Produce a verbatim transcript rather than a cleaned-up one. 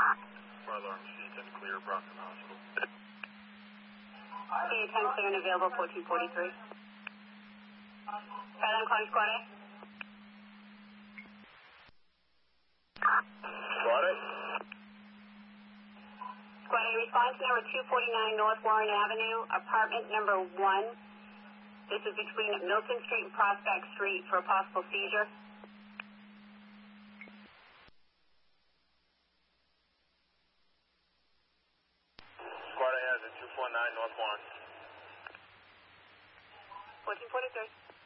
Fire alarm C ten clear, Brockton Hospital. C ten clear and available, fourteen forty-three. Fire alarm calling Squad A. Squad A? Squad A, response to number two forty-nine North Warren Avenue, apartment number one. This is between Milton Street and Prospect Street for a possible seizure. Squad A has it, two four nine North Warren. fourteen forty-three.